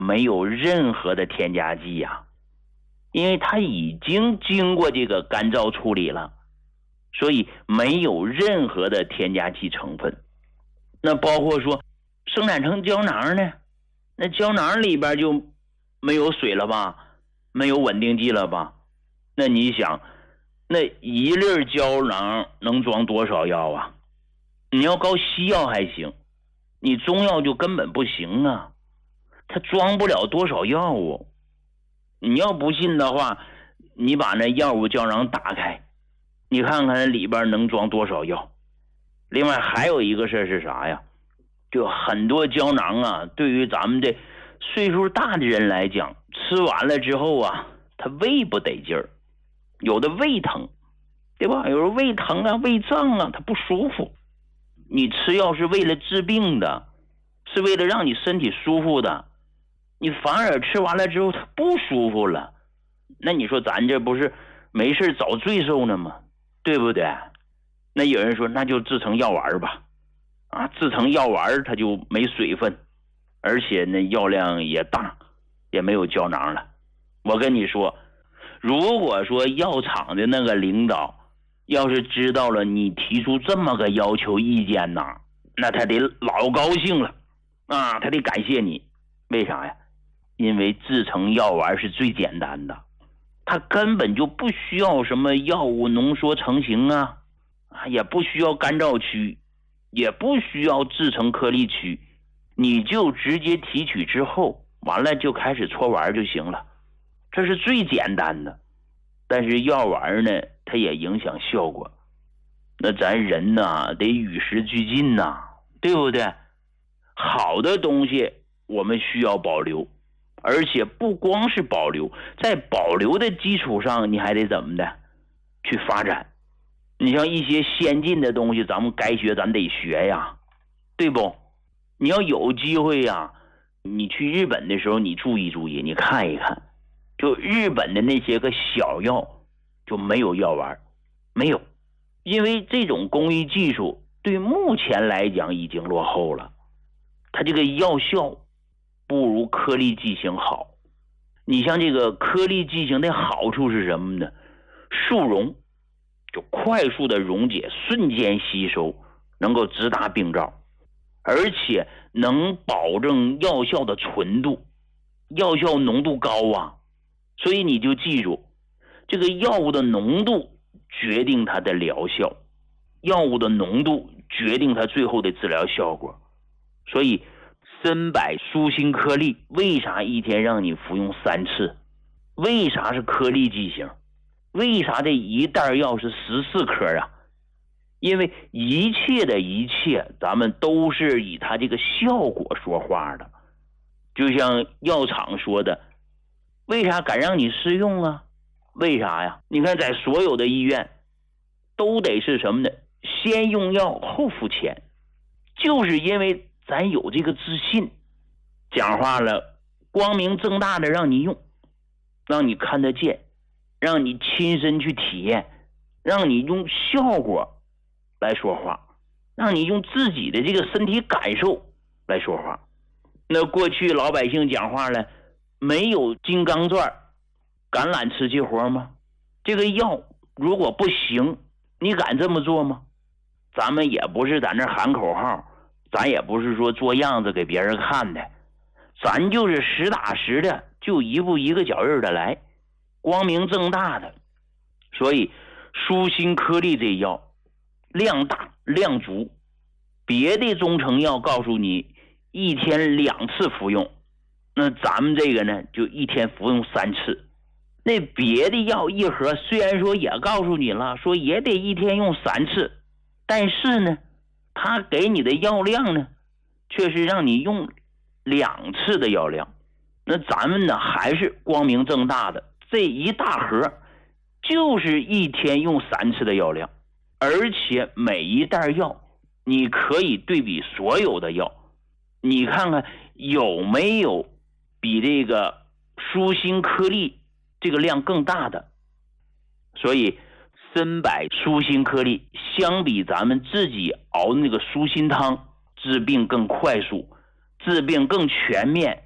没有任何的添加剂呀，因为它已经经过这个干燥处理了，所以没有任何的添加剂成分。那包括说生产成胶囊呢，那胶囊里边就没有水了吧，没有稳定剂了吧？那你想，那一粒胶囊能装多少药啊？你要搞西药还行，你中药就根本不行啊，它装不了多少药物。你要不信的话，你把那药物胶囊打开，你看看里边能装多少药。另外还有一个事是啥呀？就很多胶囊啊，对于咱们这岁数大的人来讲，吃完了之后啊，他胃不得劲儿，有的胃疼，对吧？有的胃疼啊、胃胀啊，他不舒服。你吃药是为了治病的，是为了让你身体舒服的，你反而吃完了之后他不舒服了，那你说咱这不是没事找罪受呢吗？对不对？那有人说那就制成药丸吧，制成药丸它就没水分，而且那药量也大，也没有胶囊了。我跟你说，如果说药厂的那个领导要是知道了你提出这么个要求意见呐，那他得老高兴了他得感谢你。为啥呀？因为制成药丸是最简单的，它根本就不需要什么药物浓缩成型也不需要干燥区，也不需要制成颗粒区，你就直接提取之后，完了就开始搓丸就行了，这是最简单的。但是药丸呢，它也影响效果。那咱人呢，得与时俱进对不对？好的东西我们需要保留，而且不光是保留，在保留的基础上，你还得怎么的去发展。你像一些先进的东西，咱们该学咱得学呀，对不？你要有机会你去日本的时候，你注意注意，你看一看，就日本的那些个小药就没有药丸，没有，因为这种工艺技术对目前来讲已经落后了，它这个药效不如颗粒剂型好。你像这个颗粒剂型的好处是什么呢？速溶，就快速的溶解，瞬间吸收，能够直达病灶，而且能保证药效的纯度，药效浓度高所以你就记住，这个药物的浓度决定它的疗效，药物的浓度决定它最后的治疗效果。所以参柏舒心颗粒为啥一天让你服用3次？为啥是颗粒剂型？为啥这一袋药是14颗因为一切的一切咱们都是以它这个效果说话的。就像药厂说的，为啥敢让你试用为啥呀？你看在所有的医院都得是什么呢？先用药后付钱，就是因为咱有这个自信。讲话了，光明正大的让你用，让你看得见，让你亲身去体验，让你用效果来说话，让你用自己的这个身体感受来说话。那过去老百姓讲话了，没有金刚钻敢揽瓷器活吗？这个药如果不行，你敢这么做吗？咱们也不是在那喊口号，咱也不是说做样子给别人看的，咱就是实打实的，就一步一个脚印的来，光明正大的。所以舒心颗粒这药量大量足，别的中成药告诉你一天2次服用，那咱们这个呢就一天服用3次。那别的药一盒虽然说也告诉你了，说也得一天用3次，但是呢他给你的药量呢却是让你用2次的药量。那咱们呢还是光明正大的，这一大盒就是一天用3次的药量，而且每一袋药你可以对比所有的药，你看看有没有比这个舒心颗粒这个量更大的。所以参柏舒心颗粒相比咱们自己熬的那个舒心汤，治病更快速，治病更全面，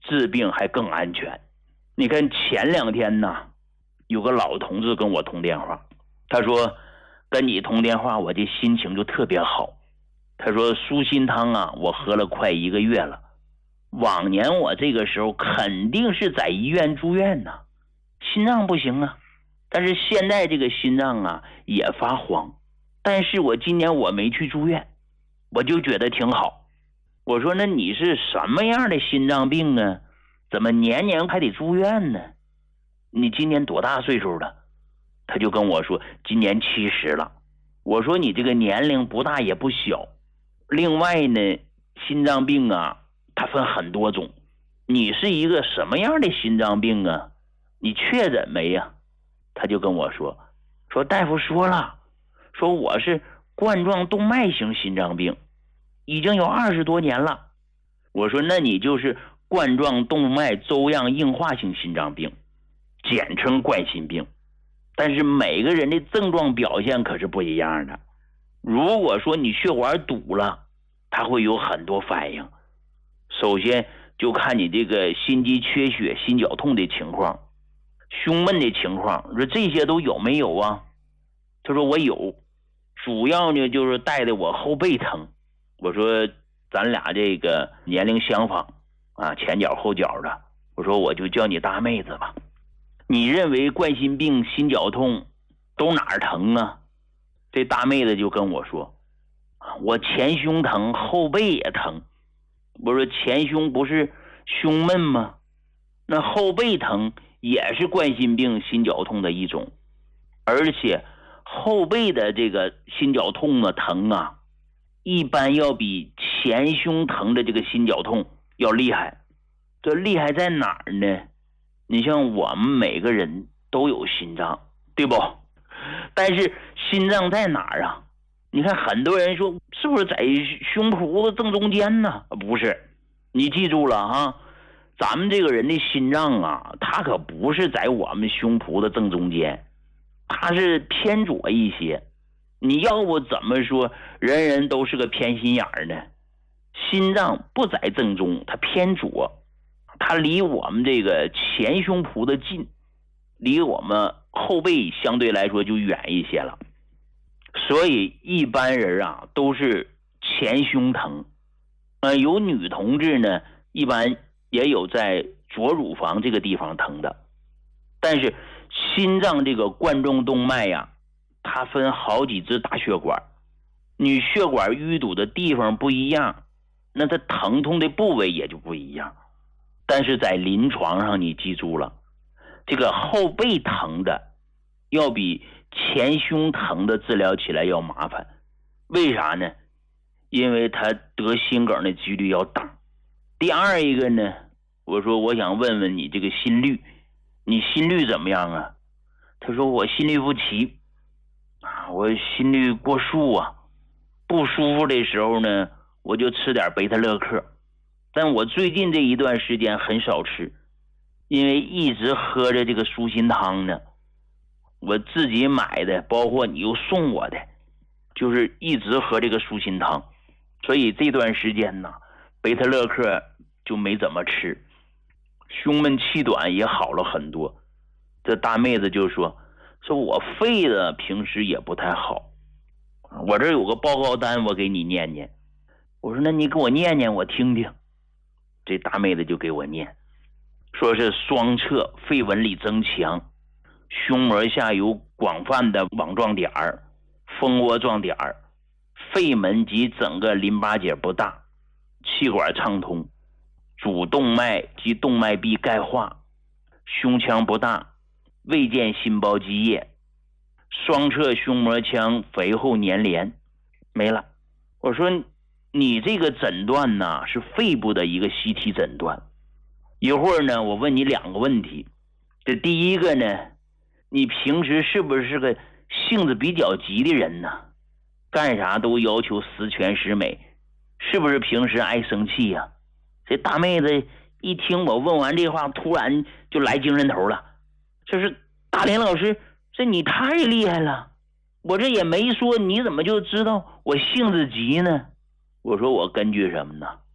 治病还更安全。你看前2天呢，有个老同志跟我通电话，他说跟你通电话我这心情就特别好。他说舒心汤啊，我喝了快1个月了，往年我这个时候肯定是在医院住院呢，心脏不行啊，但是现在这个心脏啊也发慌，但是我今年我没去住院，我就觉得挺好。我说那你是什么样的心脏病啊，怎么年年还得住院呢？你今年多大岁数了？他就跟我说今年70了。我说你这个年龄不大也不小，另外呢心脏病啊它分很多种，你是一个什么样的心脏病啊？你确诊没呀？他就跟我说大夫说了，说我是冠状动脉型心脏病，已经有20多年了。我说那你就是冠状动脉粥样硬化性心脏病，简称冠心病。但是每个人的症状表现可是不一样的。如果说你血管堵了，它会有很多反应。首先就看你这个心肌缺血、心绞痛的情况，胸闷的情况，说这些都有没有啊？他说我有，主要呢就是带的我后背疼。我说咱俩这个年龄相仿啊，前脚后脚的，我说我就叫你大妹子吧。你认为冠心病、心绞痛都哪儿疼啊？这大妹子就跟我说我前胸疼，后背也疼。我说前胸不是胸闷吗？那后背疼也是冠心病、心绞痛的一种，而且后背的这个心绞痛的疼啊，一般要比前胸疼的这个心绞痛要厉害。这厉害在哪儿呢？你像我们每个人都有心脏，对不？但是心脏在哪儿啊？你看很多人说是不是在胸脯的正中间呢？不是，你记住了啊，咱们这个人的心脏啊，它可不是在我们胸脯的正中间，它是偏左一些。你要不怎么说人人都是个偏心眼儿呢？心脏不在正中，它偏左，它离我们这个前胸脯的近，离我们后背相对来说就远一些了。所以一般人啊都是前胸疼，有女同志呢一般也有在左乳房这个地方疼的。但是心脏这个冠状动脉呀，它分好几支大血管，你血管淤堵的地方不一样，那它疼痛的部位也就不一样。但是在临床上你记住了，这个后背疼的要比前胸疼的治疗起来要麻烦。为啥呢？因为他得心梗的几率要大。第二一个呢，我说我想问问你这个心率，你心率怎么样啊？他说我心律不齐我心率过速啊，不舒服的时候呢我就吃点贝塔乐克，但我最近这一段时间很少吃，因为一直喝着这个舒心汤呢，我自己买的，包括你又送我的，就是一直喝这个舒心汤，所以这段时间呢贝塔乐克就没怎么吃，胸闷气短也好了很多。这大妹子就说我肺的平时也不太好，我这有个报告单我给你念念。我说那你给我念念我听听。这大妹子就给我念，说是双侧肺纹理增强，胸膜下有广泛的网状点儿、蜂窝状点儿，肺门及整个淋巴结不大，气管畅通，主动脉及动脉壁钙化，胸腔不大，未见心包积液，双侧胸膜腔肥厚粘连。没了。我说你这个诊断呢是肺部的一个CT诊断。一会儿呢我问你2个问题。这第一个呢，你平时是不是个性子比较急的人呢？干啥都要求十全十美，是不是平时爱生气呀？这大妹子一听我问完这话，突然就来精神头了，就是大林老师，这你太厉害了，我这也没说，你怎么就知道我性子急呢？我说我根据什么呢？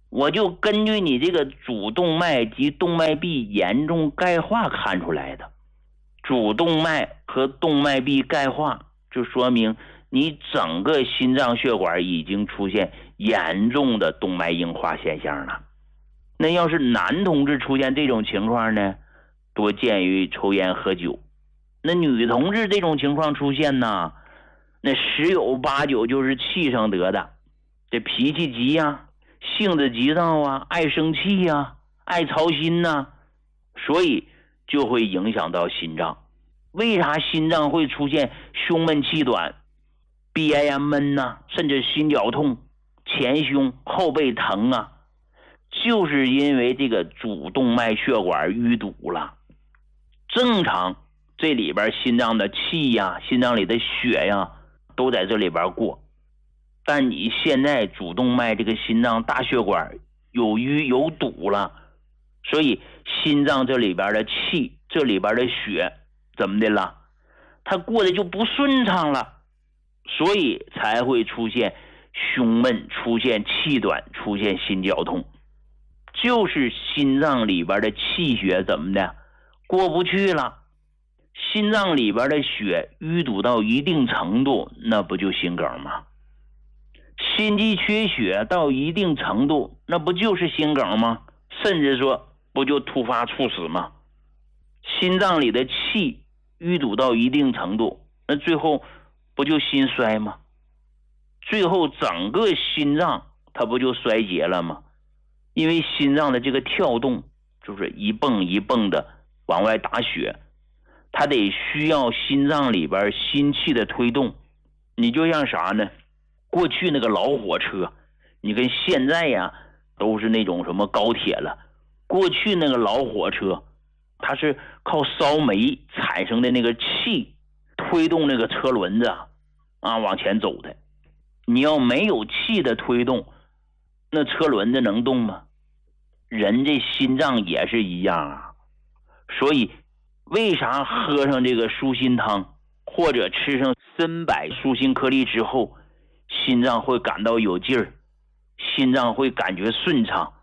我就根据你这个主动脉及动脉壁严重钙化看出来的。主动脉和动脉壁钙化，就说明你整个心脏血管已经出现严重的动脉硬化现象了。那要是男同志出现这种情况呢，多见于抽烟喝酒。那女同志这种情况出现呢，那十有八九就是气上得的，这脾气急呀，性子急躁啊，爱生气呀，爱操心呐，所以就会影响到心脏。为啥心脏会出现胸闷气短、憋呀闷呐，甚至心绞痛、前胸后背疼啊？就是因为这个主动脉血管淤堵了。正常这里边心脏的气呀，心脏里的血呀，都在这里边过。但你现在主动脉这个心脏大血管有淤有堵了，所以心脏这里边的气，这里边的血怎么的了？它过得就不顺畅了，所以才会出现胸闷、出现气短、出现心绞痛。就是心脏里边的气血怎么的过不去了，心脏里边的血淤堵到一定程度，那不就心梗吗？心肌缺血到一定程度，那不就是心梗吗？甚至说不就突发猝死吗？心脏里的气淤堵到一定程度，那最后不就心衰吗？最后整个心脏它不就衰竭了吗？因为心脏的这个跳动就是一蹦一蹦的往外打血，它得需要心脏里边心气的推动。你就像啥呢？过去那个老火车，你跟现在呀都是那种什么高铁了。过去那个老火车，它是靠烧煤产生的那个气推动那个车轮子往前走的。你要没有气的推动，那车轮子能动吗？人这心脏也是一样啊。所以为啥喝上这个舒心汤或者吃上参柏舒心颗粒之后，心脏会感到有劲儿，心脏会感觉顺畅，